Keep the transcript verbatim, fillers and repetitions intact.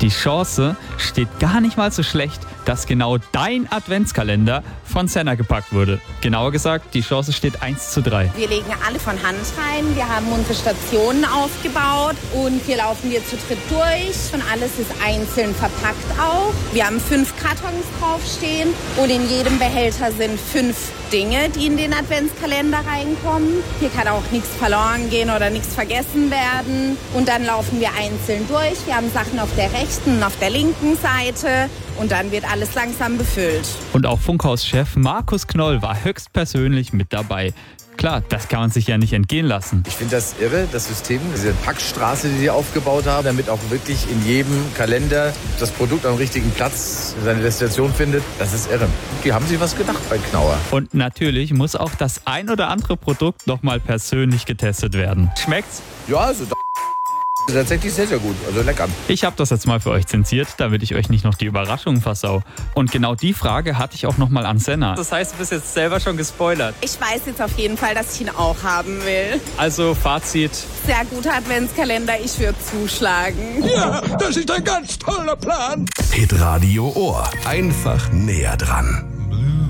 Die Chance steht gar nicht mal so schlecht, dass genau dein Adventskalender von Senna gepackt wurde. Genauer gesagt, die Chance steht eins zu drei. Wir legen alle von Hand rein, wir haben unsere Stationen aufgebaut und hier laufen wir zu dritt durch und alles ist einzeln verpackt auch. Wir haben fünf Kartons draufstehen und in jedem Behälter sind fünf Dinge, die in den Adventskalender reinkommen. Hier kann auch nichts verloren gehen oder nichts vergessen werden. Und dann laufen wir einzeln durch. Wir haben Sachen auf der rechten und auf der linken Seite. Und dann wird alles langsam befüllt. Und auch Funkhaus-Chef Markus Knoll war höchstpersönlich mit dabei. Klar, das kann man sich ja nicht entgehen lassen. Ich finde das irre, das System, diese Packstraße, die sie aufgebaut haben, damit auch wirklich in jedem Kalender das Produkt am richtigen Platz seine Destination findet. Das ist irre. Die haben sich was gedacht bei Knauer. Und natürlich muss auch das ein oder andere Produkt nochmal persönlich getestet werden. Schmeckt's? Ja, also da tatsächlich sehr, sehr gut. Also lecker. Ich habe das jetzt mal für euch zensiert, damit ich euch nicht noch die Überraschung versau. Und genau die Frage hatte ich auch noch mal an Senna. Das heißt, du bist jetzt selber schon gespoilert. Ich weiß jetzt auf jeden Fall, dass ich ihn auch haben will. Also Fazit. Sehr guter Adventskalender, ich würde zuschlagen. Ja, das ist ein ganz toller Plan. Hitradio Ohr. Einfach näher dran.